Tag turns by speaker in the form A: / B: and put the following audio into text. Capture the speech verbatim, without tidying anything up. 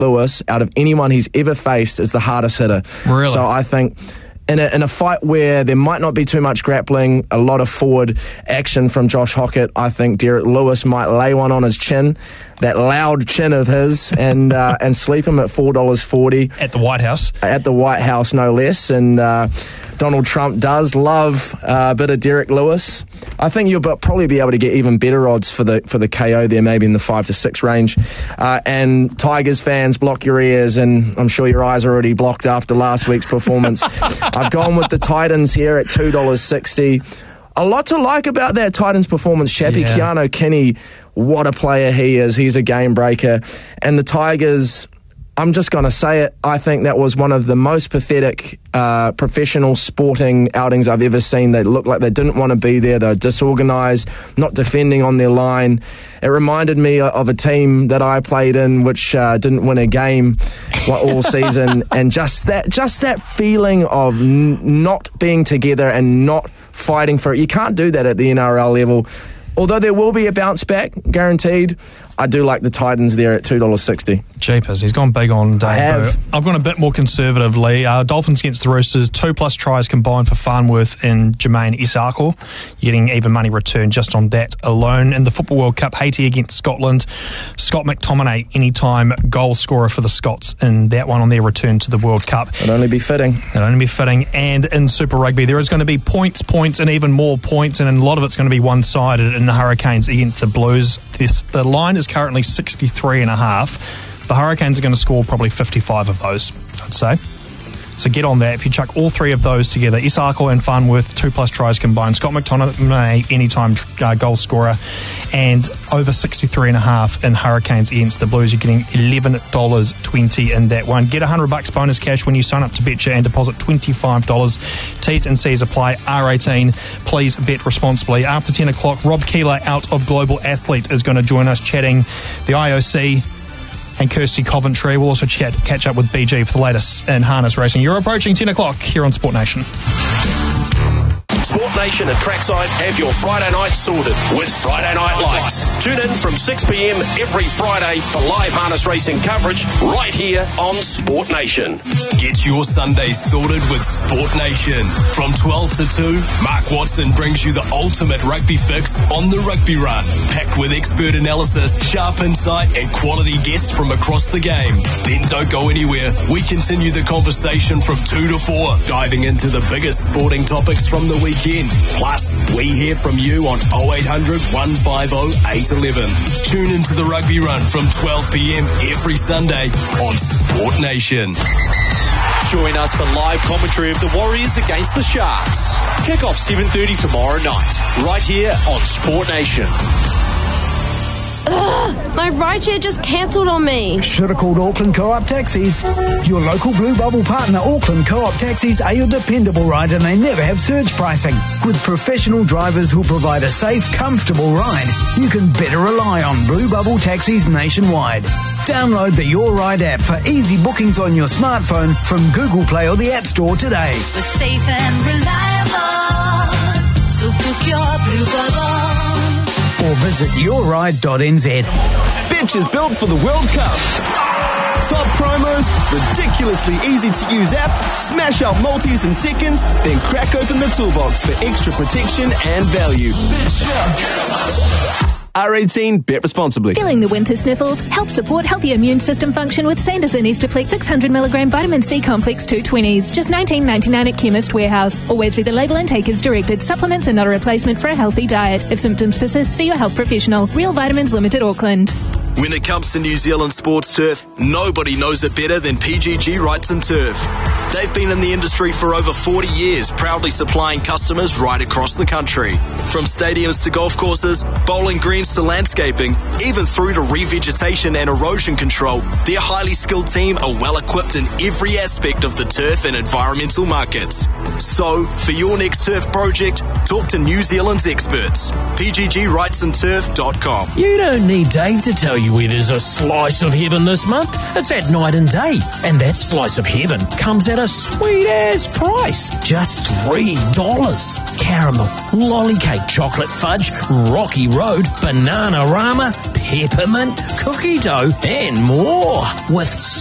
A: Lewis, out of anyone he's ever faced, is the hardest hitter.
B: Really?
A: So I think in a, in a fight where there might not be too much grappling, a lot of forward action from Josh Hockett, I think Derek Lewis might lay one on his chin, that loud chin of his, and uh, and sleep him at four dollars forty.
B: At the White House.
A: At the White House, no less. And uh, Donald Trump does love uh, a bit of Derek Lewis. I think you'll probably be able to get even better odds for the for the K O there, maybe in the five to six range. Uh, and Tigers fans, block your ears, and I'm sure your eyes are already blocked after last week's performance. I've gone with the Titans here at two dollars sixty. A lot to like about that Titans performance, Chappie.
B: Yeah.
A: Keanu Kinney, what a player he is. He's a game breaker. And the Tigers, I'm just going to say it, I think that was one of the most pathetic uh, professional sporting outings I've ever seen. They looked like they didn't want to be there. They were disorganised, not defending on their line. It reminded me of a team that I played in which uh, didn't win a game all season. And just that just that feeling of n- not being together and not fighting for it. You can't do that at the N R L level. Although there will be a bounce back, guaranteed, I do like the Titans there at two dollars sixty.
B: Jeepers, he's gone big on Dave.
A: I have.
B: I've gone a bit more conservatively. Uh, Dolphins against the Roosters, two plus tries combined for Farnworth and Jermaine Isako. You're getting even money return just on that alone. In the Football World Cup, Haiti against Scotland, Scott McTominay, anytime goal scorer for the Scots in that one on their return to the World Cup.
A: It'd only be fitting.
B: It'd only be fitting. And in Super Rugby, there is going to be points, points, and even more points, and a lot of it's going to be one-sided in the Hurricanes against the Blues. This, the line is currently sixty-three and a half. The Hurricanes are going to score probably fifty-five of those, I'd say. So get on that. If you chuck all three of those together, Isako and Farnworth, two plus tries combined, Scott McTominay, anytime uh, goal scorer, and over sixty-three and a half in Hurricanes against the Blues, you're getting eleven dollars twenty in that one. Get one hundred bucks bonus cash when you sign up to Betcha and deposit twenty-five dollars. T's and C's apply. R eighteen. Please bet responsibly. After ten o'clock, Rob Keeler out of Global Athlete is going to join us chatting the I O C and Kirsty Coventry. We'll also chat, catch up with B G for the latest in harness racing. You're approaching ten o'clock here on Sport Nation.
C: Sport Nation and Trackside have your Friday night sorted with Friday Night Lights. Tune in from six p.m. every Friday for live harness racing coverage right here on Sport Nation.
D: Get your Sunday sorted with Sport Nation. From twelve to two, Mark Watson brings you the ultimate rugby fix on the Rugby Run. Packed with expert analysis, sharp insight and quality guests from across the game. Then don't go anywhere. We continue the conversation from two to four, diving into the biggest sporting topics from the weekend. Plus, we hear from you on oh eight hundred, one five oh, eight one one. Tune into the Rugby Run from twelve p.m. every Sunday on Sport Nation.
E: Join us for live commentary of the Warriors against the Sharks. Kick off seven thirty tomorrow night, right here on Sport Nation.
F: Ugh, my rideshare just cancelled on me.
G: Should have called Auckland Co-op Taxis. Your local Blue Bubble partner, Auckland Co-op Taxis, are your dependable ride and they never have surge pricing. With professional drivers who'll provide a safe, comfortable ride, you can better rely on Blue Bubble Taxis nationwide. Download the Your Ride app for easy bookings on your smartphone from Google Play or the App Store today.
H: We're safe and reliable, so book your Blue Bubble.
G: Or visit your ride dot n z.
I: Betch is built for the World Cup. Top promos, ridiculously easy to use app, smash out multis in seconds, then crack open the toolbox for extra protection and value. R eighteen, bet responsibly.
J: Filling the winter sniffles, help support healthy immune system function with Sanderson Easterplate six hundred milligram vitamin C complex two twenties. Just nineteen ninety-nine at Chemist Warehouse. Always read the label and take as directed. Supplements are not a replacement for a healthy diet. If symptoms persist, see your health professional. Real Vitamins Limited, Auckland.
D: When it comes to New Zealand sports turf, nobody knows it better than P G G Rights and Turf. They've been in the industry for over forty years, proudly supplying customers right across the country. From stadiums to golf courses, bowling greens to landscaping, even through to revegetation and erosion control, their highly skilled team are well equipped in every aspect of the turf and environmental markets. So, for your next turf project, Talk to New Zealand's experts. P G G rights and turf dot com.
K: You don't need Dave to tell you where there's a slice of heaven this month. It's at Night and Day. And that slice of heaven comes at a sweet-ass price. Just three dollars. Caramel, lolly cake, chocolate fudge, Rocky Road, Banana Rama, peppermint, cookie dough, and more. With